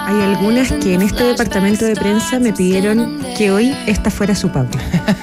Hay algunas que en este departamento de prensa me pidieron que hoy esta fuera su pauta.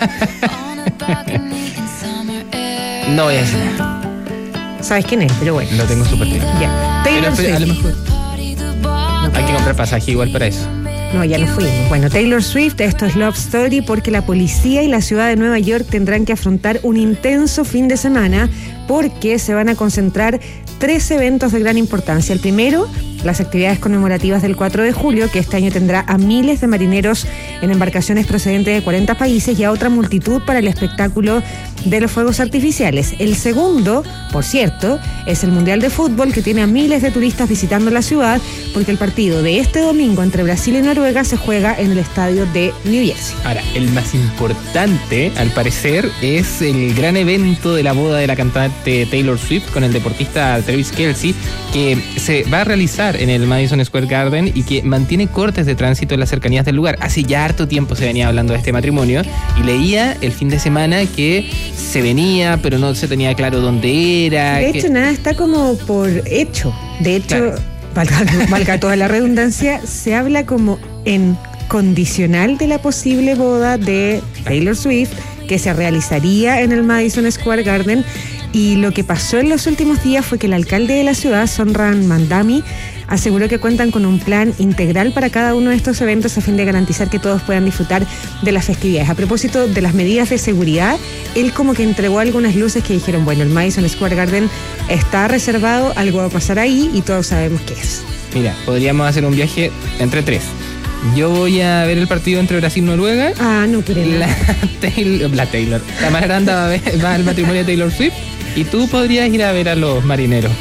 No voy a decir nada. ¿Sabes quién es? Pero bueno. Lo tengo súper claro. Ya. Taylor Swift. A lo mejor hay que comprar pasaje igual para eso. No, ya no fuimos. Bueno, Taylor Swift, esto es Love Story, porque la policía y la ciudad de Nueva York tendrán que afrontar un intenso fin de semana porque se van a concentrar 3 eventos de gran importancia. El primero, las actividades conmemorativas del 4 de julio, que este año tendrá a miles de marineros en embarcaciones procedentes de 40 países y a otra multitud para el espectáculo de los fuegos artificiales. El segundo, por cierto, es el Mundial de Fútbol, que tiene a miles de turistas visitando la ciudad, porque el partido de este domingo entre Brasil y Noruega se juega en el estadio de New Jersey. Ahora, el más importante, al parecer, es el gran evento de la boda de la cantante Taylor Swift con el deportista Travis Kelce, que se va a realizar en el Madison Square Garden y que mantiene cortes de tránsito en las cercanías del lugar. Hace ya harto tiempo se venía hablando de este matrimonio y leía el fin de semana que se venía, pero no se tenía claro dónde era. De hecho, nada está como por hecho. De hecho, claro, valga toda la redundancia, se habla como en condicional de la posible boda de Taylor Swift, que se realizaría en el Madison Square Garden. Y lo que pasó en los últimos días fue que el alcalde de la ciudad, Zohran Mamdani, aseguró que cuentan con un plan integral para cada uno de estos eventos a fin de garantizar que todos puedan disfrutar de las festividades. A propósito de las medidas de seguridad, él como que entregó algunas luces que dijeron, bueno, el Madison Square Garden está reservado, algo va a pasar ahí y todos sabemos qué es. Mira, podríamos hacer un viaje entre 3. Yo voy a ver el partido entre Brasil y Noruega. Ah, no queremos. La Taylor. La más grande va al matrimonio de Taylor Swift. Y tú podrías ir a ver a los marineros.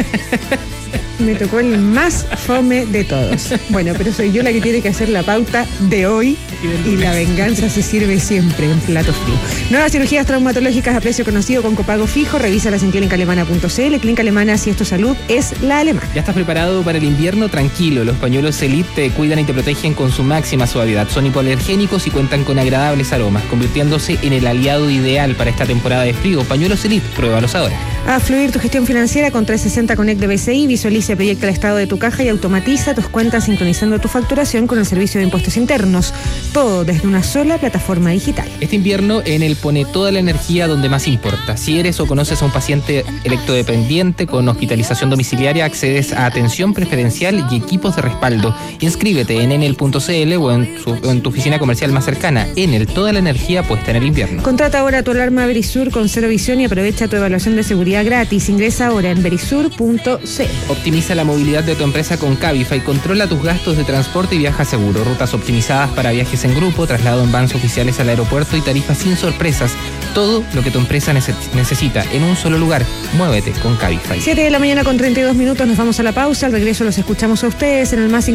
Me tocó el más fome de todos. Bueno, pero soy yo la que tiene que hacer la pauta de hoy y la venganza se sirve siempre en plato frío. Nuevas cirugías traumatológicas a precio conocido con copago fijo. Revísalas en clínicaalemana.cl. Clínica Alemana, si es tu salud, es la alemana. ¿Ya estás preparado para el invierno? Tranquilo, los pañuelos Elite te cuidan y te protegen con su máxima suavidad. Son hipoalergénicos y cuentan con agradables aromas, convirtiéndose en el aliado ideal para esta temporada de frío. Pañuelos Elite, pruébalos ahora. A fluir tu gestión financiera con 360 Connect de BCI. Visualiza y proyecta el estado de tu caja y automatiza tus cuentas sincronizando tu facturación con el servicio de impuestos internos. Todo desde una sola plataforma digital. Este invierno Enel pone toda la energía donde más importa. Si eres o conoces a un paciente electrodependiente con hospitalización domiciliaria, accedes a atención preferencial y equipos de respaldo. Inscríbete en enel.cl o en tu oficina comercial más cercana. Enel, toda la energía puesta en el invierno. Contrata ahora tu alarma Verisur con cero visión y aprovecha tu evaluación de seguridad gratis. Ingresa ahora en verisur.cl. Optimiza la movilidad de tu empresa con Cabify. Controla tus gastos de transporte y viaja seguro. Rutas optimizadas para viajes en grupo, traslado en vans oficiales al aeropuerto y tarifas sin sorpresas. Todo lo que tu empresa necesita en un solo lugar. Muévete con Cabify. 7 de la mañana con 32 minutos. Nos vamos a la pausa. Al regreso los escuchamos a ustedes en el más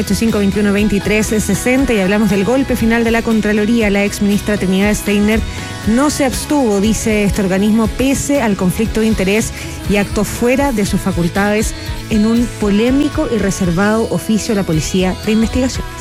56985212360 y hablamos del golpe final de la Contraloría. La exministra Trinidad Steiner no se abstuvo, dice este organismo, pese al conflicto de interés y actuó fuera de sus facultades en un polémico y reservado oficio a la Policía de Investigaciones.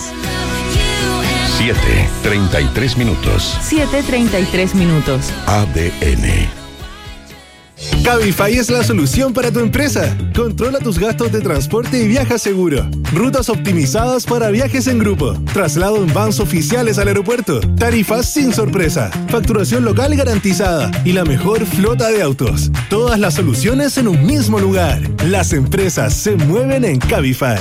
7:33 minutos. 7:33 minutos. ADN. Cabify es la solución para tu empresa. Controla tus gastos de transporte y viaja seguro. Rutas optimizadas para viajes en grupo. Traslado en vans oficiales al aeropuerto. Tarifas sin sorpresa. Facturación local garantizada. Y la mejor flota de autos. Todas las soluciones en un mismo lugar. Las empresas se mueven en Cabify.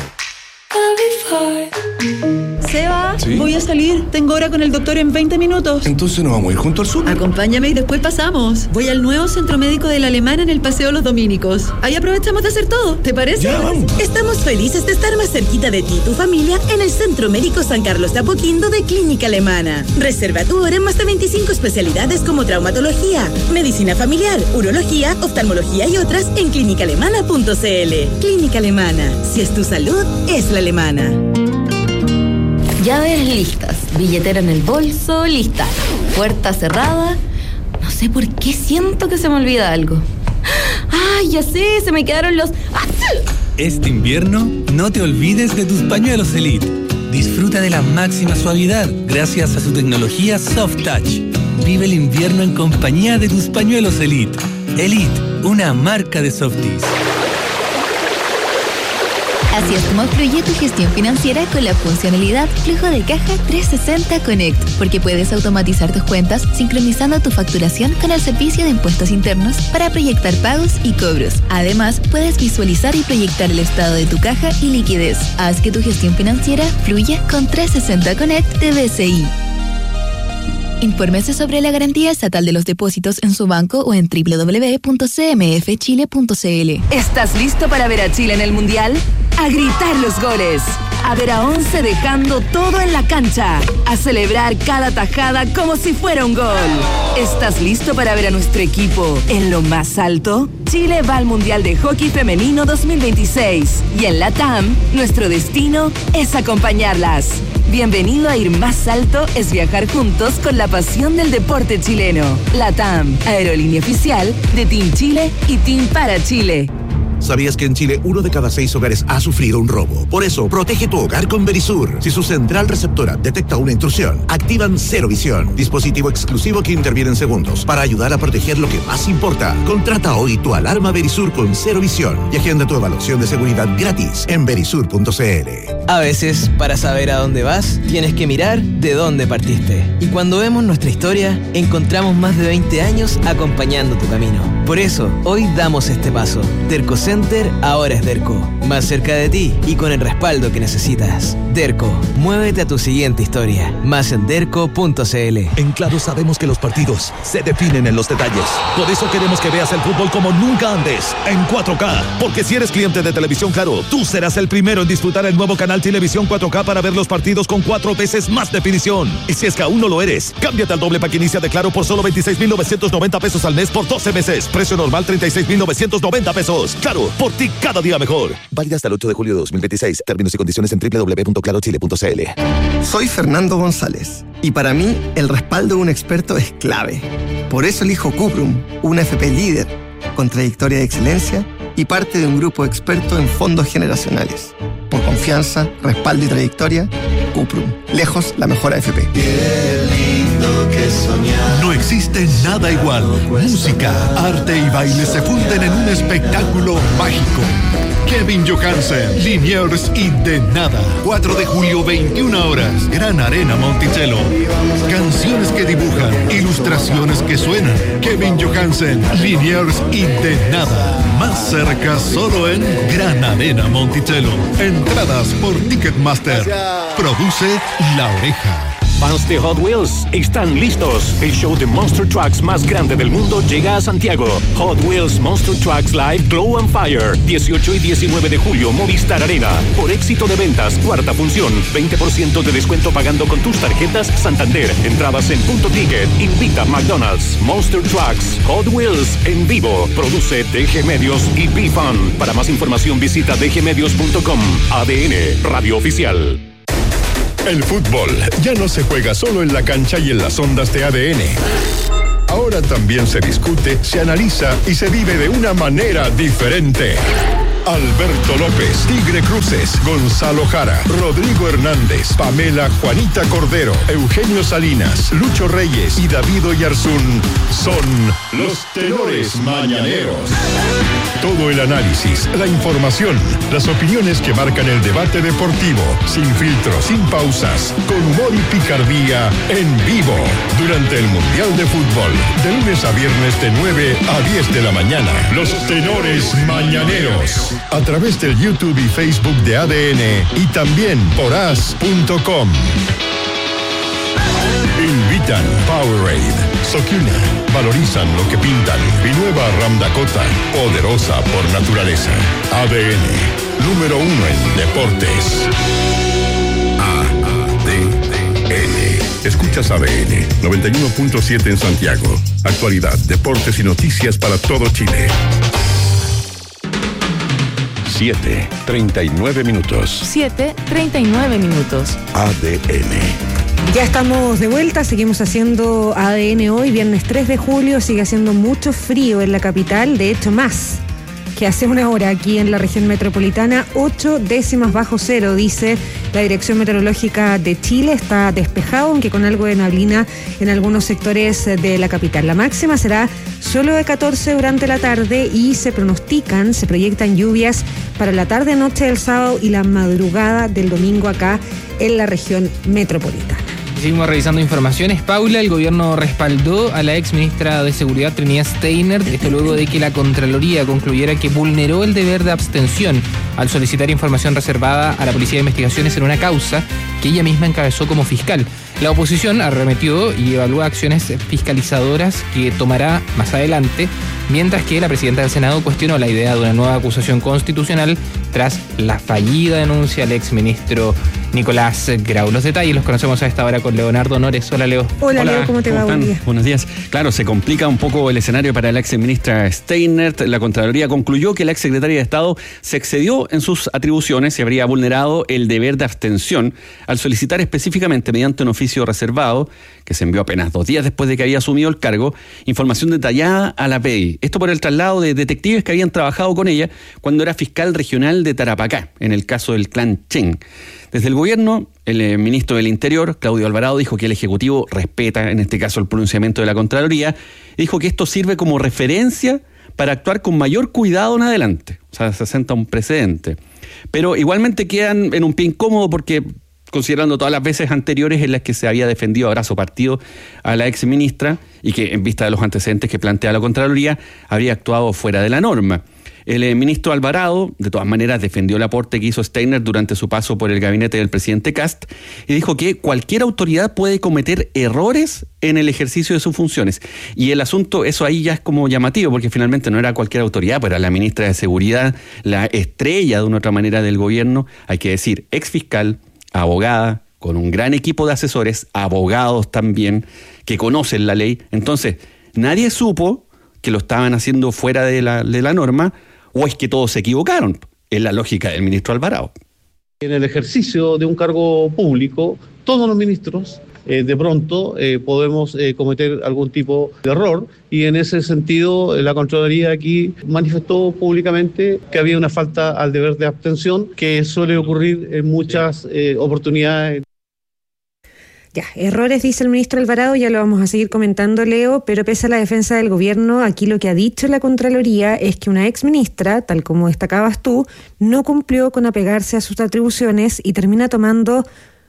Seba, ¿Sí? Voy a salir. Tengo hora con el doctor en 20 minutos. Entonces nos vamos a ir junto al súper. Acompáñame y después pasamos. Voy al nuevo centro médico de la Alemana en el Paseo Los Dominicos. Ahí aprovechamos de hacer todo. ¿Te parece? Ya, vamos. Estamos felices de estar más cerquita de ti y tu familia en el Centro Médico San Carlos de Apoquindo de Clínica Alemana. Reserva tu hora en más de 25 especialidades como traumatología, medicina familiar, urología, oftalmología y otras en clínicaalemana.cl. Clínica Alemana. Si es tu salud, es la alemana. Llaves listas, billetera en el bolso, lista. Puerta cerrada. No sé por qué siento que se me olvida algo. ¡Ay, ya sé! Se me quedaron los... Este invierno, no te olvides de tus pañuelos Elite. Disfruta de la máxima suavidad gracias a su tecnología Soft Touch. Vive el invierno en compañía de tus pañuelos Elite. Elite, una marca de Softies. Así es como fluye tu gestión financiera con la funcionalidad Flujo de Caja 360 Connect, porque puedes automatizar tus cuentas sincronizando tu facturación con el servicio de impuestos internos para proyectar pagos y cobros. Además, puedes visualizar y proyectar el estado de tu caja y liquidez. Haz que tu gestión financiera fluya con 360 Connect de BCI. Infórmese sobre la garantía estatal de los depósitos en su banco o en www.cmfchile.cl. ¿Estás listo para ver a Chile en el Mundial? A gritar los goles, a ver a 11 dejando todo en la cancha, a celebrar cada tajada como si fuera un gol. ¿Estás listo para ver a nuestro equipo en lo más alto? Chile va al Mundial de Hockey Femenino 2026 y en la TAM, nuestro destino es acompañarlas. Bienvenido a Ir Más Alto es viajar juntos con la pasión del deporte chileno. La TAM, aerolínea oficial de Team Chile y Team para Chile. ¿Sabías que en Chile 1 de cada 6 hogares ha sufrido un robo? Por eso, protege tu hogar con Verisur. Si su central receptora detecta una intrusión, activan Cero Visión, dispositivo exclusivo que interviene en segundos para ayudar a proteger lo que más importa. Contrata hoy tu alarma Verisur con Cero Visión y agenda tu evaluación de seguridad gratis en verisur.cl. A veces, para saber a dónde vas, tienes que mirar de dónde partiste. Y cuando vemos nuestra historia, encontramos más de 20 años acompañando tu camino. Por eso, hoy damos este paso. Derco Center ahora es Derco. Más cerca de ti y con el respaldo que necesitas. Derco, muévete a tu siguiente historia. Más en derco.cl. En Claro sabemos que los partidos se definen en los detalles. Por eso queremos que veas el fútbol como nunca antes, en 4K. Porque si eres cliente de Televisión Claro, tú serás el primero en disfrutar el nuevo canal Televisión 4K para ver los partidos con 4 veces más definición. Y si es que aún no lo eres, cámbiate al doble pack inicia de Claro por solo 26,990 pesos al mes por 12 meses. Precio normal 36,990 pesos. Claro, por ti cada día mejor. Válida hasta el 8 de julio de 2026. Términos y condiciones en www.clarochile.cl. Soy Fernando González y para mí el respaldo de un experto es clave. Por eso elijo Cuprum, una FP líder con trayectoria de excelencia y parte de un grupo experto en fondos generacionales. Por confianza, respaldo y trayectoria, Cuprum. Lejos la mejor AFP. No existe nada igual. Música, arte y baile se funden en un espectáculo mágico. Kevin Johansen, Liniers y De Nada. 4 de julio, 21 horas. Gran Arena Monticello. Canciones que dibujan, ilustraciones que suenan. Kevin Johansen, Liniers y De Nada. Más cerca solo en Gran Arena Monticello. Entradas por Ticketmaster. Produce La Oreja. Fans de Hot Wheels están listos. El show de Monster Trucks más grande del mundo llega a Santiago. Hot Wheels Monster Trucks Live Glow on Fire. 18 y 19 de julio, Movistar Arena. Por éxito de ventas, cuarta función. 20% de descuento pagando con tus tarjetas Santander. Entradas en Punto Ticket. Invita McDonald's. Monster Trucks Hot Wheels en vivo. Produce DG Medios y B-Fun. Para más información visita dgmedios.com. ADN, radio oficial. El fútbol ya no se juega solo en la cancha y en las ondas de ADN. Ahora también se discute, se analiza y se vive de una manera diferente. Alberto López, Tigre Cruces, Gonzalo Jara, Rodrigo Hernández, Pamela Juanita Cordero, Eugenio Salinas, Lucho Reyes y David Oyarzún son los tenores mañaneros. Todo el análisis, la información, las opiniones que marcan el debate deportivo, sin filtros, sin pausas, con humor y picardía, en vivo, durante el Mundial de Fútbol, de lunes a viernes de 9 a 10 de la mañana. Los tenores mañaneros. A través del YouTube y Facebook de ADN y también por as.com. Invitan Powerade, Socuna, valorizan lo que pintan y nueva Ram Dakota, poderosa por naturaleza. ADN, número 1 en deportes. ADN. Escuchas ADN, 91.7 en Santiago. Actualidad, deportes y noticias para todo Chile. 7:39 minutos. 7:39 minutos. ADN. Ya estamos de vuelta, seguimos haciendo ADN hoy, viernes 3 de julio, sigue haciendo mucho frío en la capital, de hecho más que hace una hora aquí en la región metropolitana, 8 décimas bajo cero, dice la Dirección Meteorológica de Chile. Está despejado, aunque con algo de neblina en algunos sectores de la capital. La máxima será solo de 14 durante la tarde y se proyectan lluvias para la tarde-noche del sábado y la madrugada del domingo acá en la región metropolitana. Seguimos revisando informaciones. Paula, el gobierno respaldó a la ex ministra de Seguridad Trinidad Steiner, esto luego de que la Contraloría concluyera que vulneró el deber de abstención al solicitar información reservada a la Policía de Investigaciones en una causa que ella misma encabezó como fiscal. La oposición arremetió y evalúa acciones fiscalizadoras que tomará más adelante, mientras que la presidenta del Senado cuestionó la idea de una nueva acusación constitucional tras la fallida denuncia al exministro Nicolás Grau. Los detalles los conocemos a esta hora con Leonardo Nores. Hola, Leo. Hola, Leo, ¿cómo te va? Buen día. Buenos días. Claro, se complica un poco el escenario para la exministra Steiner. La Contraloría concluyó que la exsecretaria de Estado se excedió en sus atribuciones y habría vulnerado el deber de abstención al solicitar específicamente mediante un oficio reservado, que se envió apenas 2 días después de que había asumido el cargo, información detallada a la PDI. Esto por el traslado de detectives que habían trabajado con ella cuando era fiscal regional de Tarapacá, en el caso del clan Chen. Desde el gobierno, el ministro del Interior, Claudio Alvarado, dijo que el Ejecutivo respeta, en este caso, el pronunciamiento de la Contraloría, y dijo que esto sirve como referencia para actuar con mayor cuidado en adelante. O sea, se asenta un precedente. Pero igualmente quedan en un pie incómodo porque, considerando todas las veces anteriores en las que se había defendido a brazo partido a la ex ministra y que, en vista de los antecedentes que plantea la Contraloría, habría actuado fuera de la norma. El ministro Alvarado, de todas maneras, defendió el aporte que hizo Steiner durante su paso por el gabinete del presidente Kast y dijo que cualquier autoridad puede cometer errores en el ejercicio de sus funciones. Y el asunto, eso ahí ya es como llamativo, porque finalmente no era cualquier autoridad, pero era la ministra de Seguridad, la estrella de una otra manera del gobierno, hay que decir, exfiscal, abogada, con un gran equipo de asesores, abogados también, que conocen la ley. Entonces, nadie supo que lo estaban haciendo fuera de la norma, o es que todos se equivocaron. Es la lógica del ministro Alvarado. En el ejercicio de un cargo público, todos los ministros de pronto podemos cometer algún tipo de error, y en ese sentido la Contraloría aquí manifestó públicamente que había una falta al deber de abstención que suele ocurrir en muchas oportunidades. Ya, errores, dice el ministro Alvarado, ya lo vamos a seguir comentando, Leo, pero pese a la defensa del gobierno, aquí lo que ha dicho la Contraloría es que una exministra, tal como destacabas tú, no cumplió con apegarse a sus atribuciones y termina tomando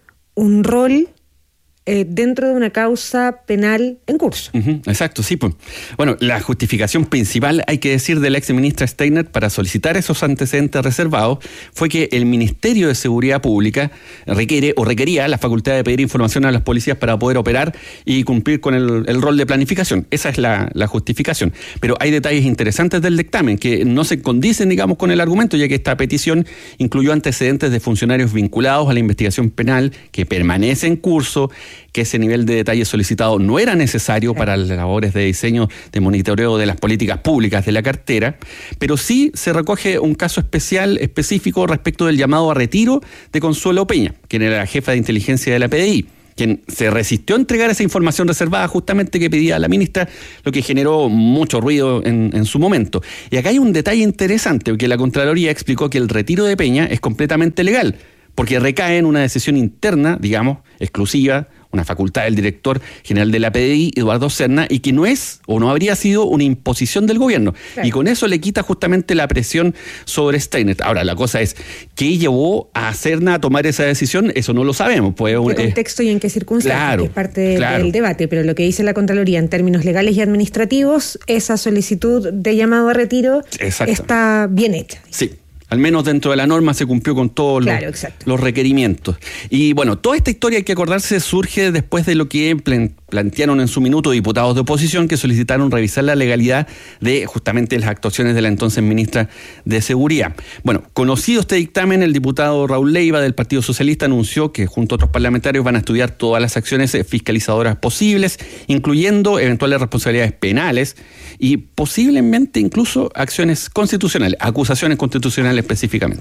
un rol dentro de una causa penal en curso. Exacto, sí. Pues. Bueno, la justificación principal, hay que decir, de la exministra Steiner para solicitar esos antecedentes reservados fue que el Ministerio de Seguridad Pública requería la facultad de pedir información a las policías para poder operar y cumplir con el rol de planificación. Esa es la justificación. Pero hay detalles interesantes del dictamen que no se condicen, digamos, con el argumento, ya que esta petición incluyó antecedentes de funcionarios vinculados a la investigación penal que permanece en curso, que ese nivel de detalle solicitado no era necesario para las labores de diseño, de monitoreo de las políticas públicas de la cartera, pero sí se recoge un caso específico respecto del llamado a retiro de Consuelo Peña, quien era la jefa de inteligencia de la PDI, quien se resistió a entregar esa información reservada justamente que pedía la ministra, lo que generó mucho ruido en su momento. Y acá hay un detalle interesante, porque la Contraloría explicó que el retiro de Peña es completamente legal, porque recae en una decisión interna, digamos, exclusiva, una facultad del director general de la PDI, Eduardo Serna, y que no es o no habría sido una imposición del gobierno. Claro. Y con eso le quita justamente la presión sobre Steiner. Ahora, la cosa es, ¿qué llevó a Serna a tomar esa decisión? Eso no lo sabemos. Pues, ¿en qué contexto y en qué circunstancias? Claro, que es parte del debate, pero lo que dice la Contraloría en términos legales y administrativos, esa solicitud de llamado a retiro está bien hecha. Sí. Al menos dentro de la norma se cumplió con todos los requerimientos. Y bueno, toda esta historia, hay que acordarse, surge después de lo que plantearon en su minuto diputados de oposición que solicitaron revisar la legalidad de justamente las actuaciones de la entonces ministra de Seguridad. Bueno, conocido este dictamen, el diputado Raúl Leiva del Partido Socialista anunció que junto a otros parlamentarios van a estudiar todas las acciones fiscalizadoras posibles, incluyendo eventuales responsabilidades penales y posiblemente incluso acciones constitucionales, acusaciones constitucionales específicamente.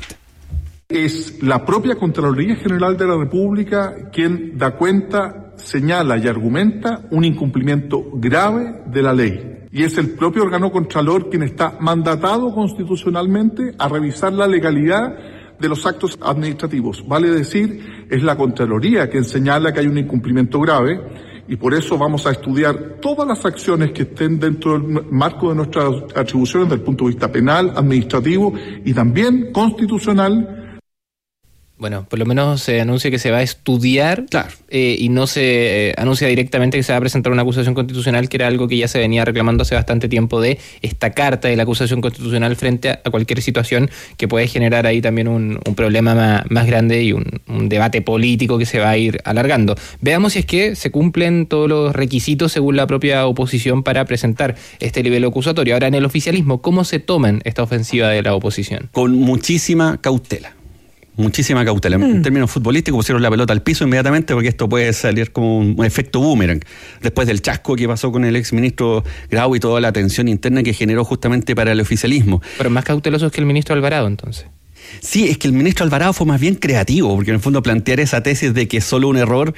Es la propia Contraloría General de la República quien da cuenta, señala y argumenta un incumplimiento grave de la ley. y es el propio órgano contralor quien está mandatado constitucionalmente a revisar la legalidad de los actos administrativos. Vale decir, es la Contraloría quien señala que hay un incumplimiento grave y por eso vamos a estudiar todas las acciones que estén dentro del marco de nuestras atribuciones desde el punto de vista penal, administrativo y también constitucional. Bueno, por lo menos se anuncia que se va a estudiar, claro, y no se anuncia directamente que se va a presentar una acusación constitucional, que era algo que ya se venía reclamando hace bastante tiempo, de esta carta de la acusación constitucional frente a cualquier situación que puede generar ahí también un problema más grande y un debate político que se va a ir alargando. Veamos si es que se cumplen todos los requisitos según la propia oposición para presentar este nivel acusatorio. Ahora, en el oficialismo, ¿cómo se toman esta ofensiva de la oposición? Con muchísima cautela. Muchísima cautela. En términos futbolísticos pusieron la pelota al piso inmediatamente porque esto puede salir como un efecto boomerang. Después del chasco que pasó con el exministro Grau y toda la tensión interna que generó justamente para el oficialismo. Pero más cautelosos que el ministro Alvarado, entonces. Sí, es que el ministro Alvarado fue más bien creativo, porque en el fondo plantear esa tesis de que es solo un error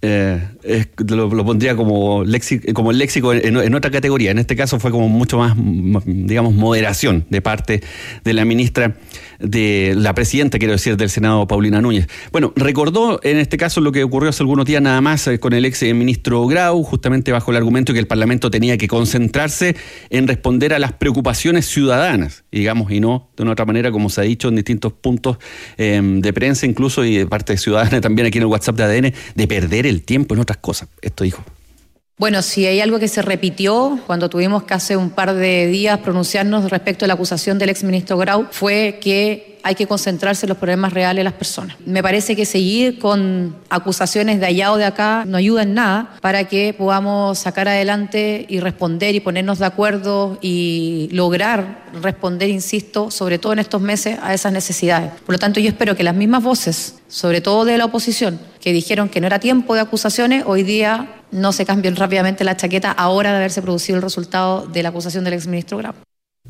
lo pondría como el léxico en otra categoría. En este caso fue como mucho más, digamos, moderación de parte de la ministra, de la presidenta, quiero decir, del Senado, Paulina Núñez. Bueno, recordó en este caso lo que ocurrió hace algunos días nada más con el ex ministro Grau, justamente bajo el argumento que el Parlamento tenía que concentrarse en responder a las preocupaciones ciudadanas, digamos, y no de una otra manera, como se ha dicho en distintos puntos de prensa incluso y de parte ciudadana también aquí en el WhatsApp de ADN, de perder el tiempo en otras cosas. Esto dijo. Bueno, si hay algo que se repitió cuando tuvimos que hace un par de días pronunciarnos respecto a la acusación del exministro Grau, fue que hay que concentrarse en los problemas reales de las personas. Me parece que seguir con acusaciones de allá o de acá no ayuda en nada para que podamos sacar adelante y responder y ponernos de acuerdo y lograr responder, insisto, sobre todo en estos meses, a esas necesidades. Por lo tanto, yo espero que las mismas voces, sobre todo de la oposición, que dijeron que no era tiempo de acusaciones, hoy día no se cambien rápidamente la chaqueta ahora de haberse producido el resultado de la acusación del exministro Grau.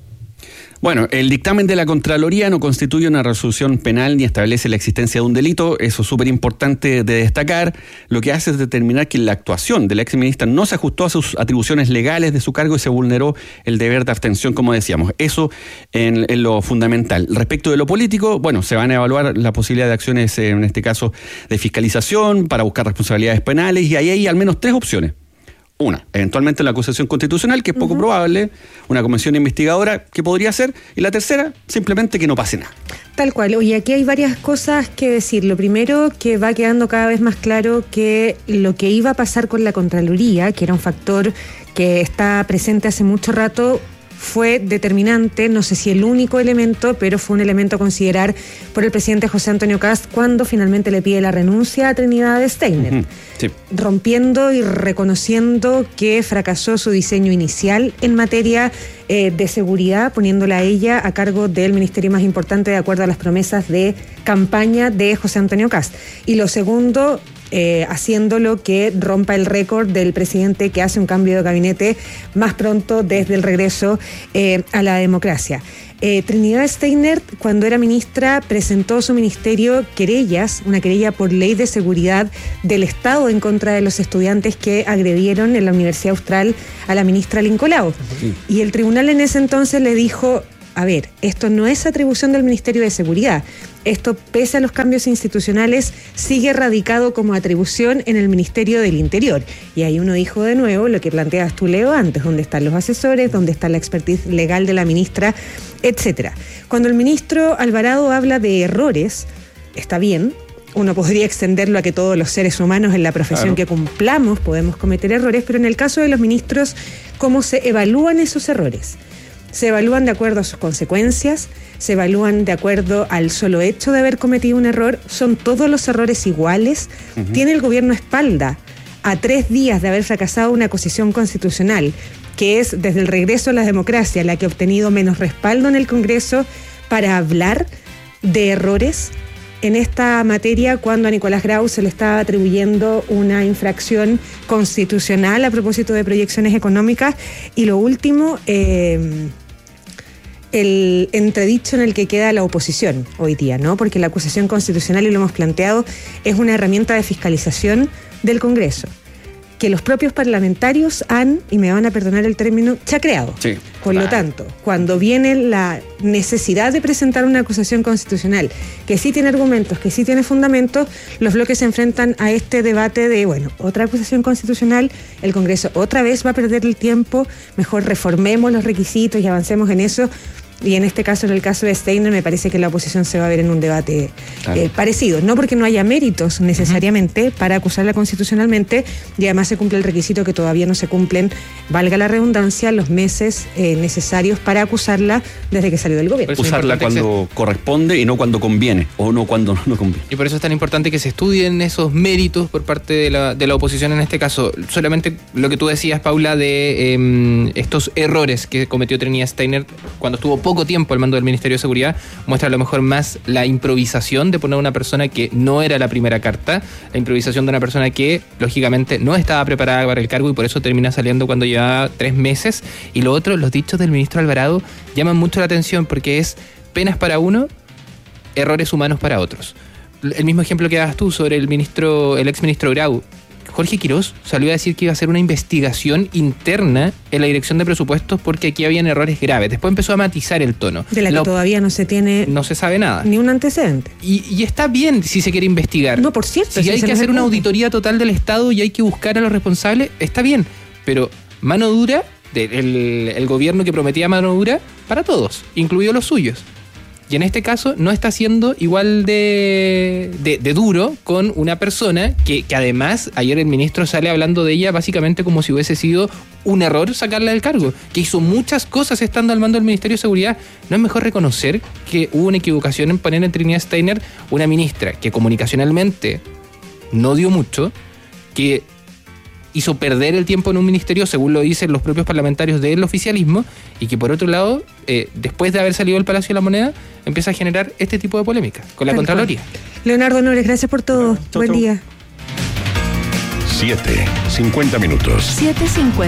Bueno, el dictamen de la Contraloría no constituye una resolución penal ni establece la existencia de un delito. Eso es súper importante de destacar. Lo que hace es determinar que la actuación de la exministra no se ajustó a sus atribuciones legales de su cargo y se vulneró el deber de abstención, como decíamos. Eso en lo fundamental. Respecto de lo político, bueno, se van a evaluar la posibilidad de acciones, en este caso, de fiscalización para buscar responsabilidades penales, y ahí hay al menos 3 opciones. Una, eventualmente la acusación constitucional, que es poco probable, una comisión investigadora que podría ser, y la tercera, simplemente que no pase nada. Tal cual. Oye, aquí hay varias cosas que decir. Lo primero, que va quedando cada vez más claro que lo que iba a pasar con la Contraloría, que era un factor que está presente hace mucho rato, fue determinante, no sé si el único elemento, pero fue un elemento a considerar por el presidente José Antonio Kast cuando finalmente le pide la renuncia a Trinidad Steiner, sí, rompiendo y reconociendo que fracasó su diseño inicial en materia de seguridad, poniéndola a ella a cargo del ministerio más importante de acuerdo a las promesas de campaña de José Antonio Kast. Y lo segundo, haciéndolo que rompa el récord del presidente que hace un cambio de gabinete más pronto desde el regreso a la democracia. Trinidad Steiner, cuando era ministra, presentó a su ministerio una querella por ley de seguridad del Estado en contra de los estudiantes que agredieron en la Universidad Austral a la ministra Lincolao. Y el tribunal en ese entonces le dijo: a ver, esto no es atribución del Ministerio de Seguridad. Esto, pese a los cambios institucionales, sigue radicado como atribución en el Ministerio del Interior. Y ahí uno dijo de nuevo lo que planteabas tú, Leo, antes: dónde están los asesores, dónde está la expertise legal de la ministra, etcétera. Cuando el ministro Alvarado habla de errores, está bien. Uno podría extenderlo a que todos los seres humanos en la profesión que cumplamos podemos cometer errores, pero en el caso de los ministros, ¿cómo se evalúan esos errores? Se evalúan de acuerdo a sus consecuencias, se evalúan de acuerdo al solo hecho de haber cometido un error. ¿Son todos los errores iguales? ¿Tiene el gobierno espalda a 3 días de haber fracasado una acusación constitucional, que es desde el regreso a la democracia la que ha obtenido menos respaldo en el Congreso, para hablar de errores en esta materia cuando a Nicolás Grau se le está atribuyendo una infracción constitucional a propósito de proyecciones económicas? Y lo último, el entredicho en el que queda la oposición hoy día, ¿no? Porque la acusación constitucional, y lo hemos planteado, es una herramienta de fiscalización del Congreso. que los propios parlamentarios han, y me van a perdonar el término, chacreado. Sí, Por lo tanto, cuando viene la necesidad de presentar una acusación constitucional que sí tiene argumentos, que sí tiene fundamentos, los bloques se enfrentan a este debate de, bueno, otra acusación constitucional, el Congreso otra vez va a perder el tiempo, mejor reformemos los requisitos y avancemos en eso. Y en este caso, en el caso de Steiner, me parece que la oposición se va a ver en un debate parecido. No porque no haya méritos necesariamente para acusarla constitucionalmente, y además se cumple el requisito que todavía no se cumplen, valga la redundancia, los meses necesarios para acusarla desde que salió del gobierno. Usarla cuando corresponde y no cuando conviene, o no cuando no conviene. Y por eso es tan importante que se estudien esos méritos por parte de la oposición en este caso. Solamente lo que tú decías, Paula, de estos errores que cometió Trinidad Steiner cuando estuvo poco tiempo al mando del Ministerio de Seguridad, muestra a lo mejor más la improvisación de poner a una persona que no era la primera carta, la improvisación de una persona que lógicamente no estaba preparada para el cargo y por eso termina saliendo cuando llevaba 3 meses. Y lo otro, los dichos del ministro Alvarado llaman mucho la atención porque es penas para uno, errores humanos para otros. El mismo ejemplo que dabas tú sobre el exministro Grau. Jorge Quirós salió a decir que iba a hacer una investigación interna en la Dirección de Presupuestos porque aquí habían errores graves. Después empezó a matizar el tono. De la que todavía no se sabe nada. Ni un antecedente. Y está bien si se quiere investigar. No, por cierto. Si hay que hacer una auditoría total del Estado y hay que buscar a los responsables, está bien. Pero mano dura, el gobierno que prometía mano dura para todos, incluidos los suyos. Y en este caso no está siendo igual de duro con una persona que además ayer el ministro sale hablando de ella básicamente como si hubiese sido un error sacarla del cargo, que hizo muchas cosas estando al mando del Ministerio de Seguridad. ¿No es mejor reconocer que hubo una equivocación en poner en Trinidad Steiner una ministra que comunicacionalmente no dio mucho, que hizo perder el tiempo en un ministerio, según lo dicen los propios parlamentarios del oficialismo, y que por otro lado, después de haber salido del Palacio de la Moneda, empieza a generar este tipo de polémica con la Contraloría? Leonardo Nores, gracias por todo. Buen día. 7:50 minutos. 7:50.